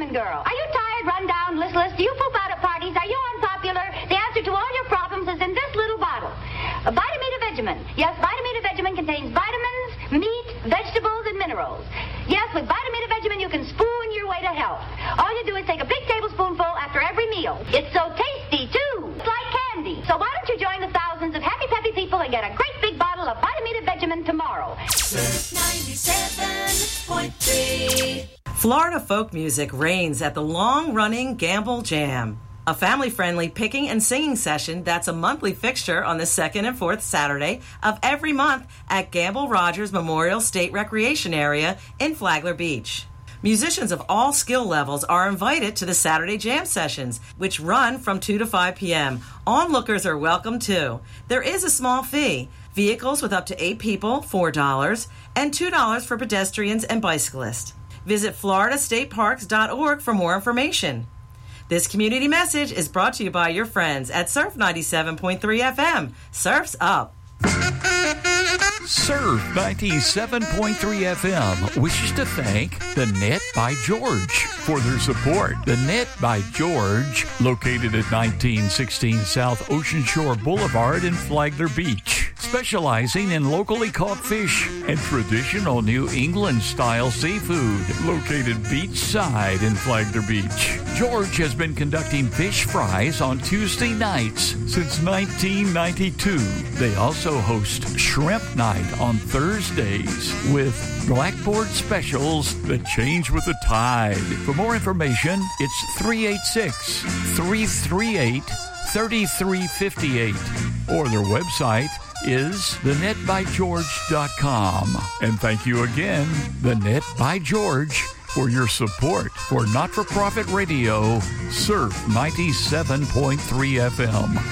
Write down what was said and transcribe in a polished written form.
Vitamin Girl. Are you tired, run down, listless? Do you poop out at parties? Are you unpopular? The answer to all your problems is in this little bottle. A Vitamita Vegemin. Yes, Vitamita Vegemin contains vitamins, meat, vegetables, and minerals. Yes, with Vitamita Vegemin, you can spoon your way to health. All you do is take a big tablespoonful after every meal. It's so tasty, too. It's like candy. So why don't you join the thousands of happy, peppy people and get a great big bottle of Vitamita Vegemin tomorrow? 97.3. Florida folk music reigns at the long-running Gamble Jam, a family-friendly picking and singing session that's a monthly fixture on the second and fourth Saturday of every month at Gamble Rogers Memorial State Recreation Area in Flagler Beach. Musicians of all skill levels are invited to the Saturday Jam sessions, which run from 2 to 5 p.m. Onlookers are welcome, too. There is a small fee. Vehicles with up to 8 people, $4, and $2 for pedestrians and bicyclists. Visit floridastateparks.org for more information. This community message is brought to you by your friends at Surf 97.3 FM. Surf's up. Surf 97.3 FM wishes to thank The Net by George for their support. The Net by George, located at 1916 South Ocean Shore Boulevard in Flagler Beach, specializing in locally caught fish and traditional New England-style seafood, located beachside in Flagler Beach. George has been conducting fish fries on Tuesday nights since 1992. They also host Shrimp Night on Thursdays with blackboard specials that change with the tide. For more information, it's 386-338-3358, or their website is thenetbygeorge.com. And thank you again, The Net by George, for your support for not-for-profit radio, Surf 97.3 FM.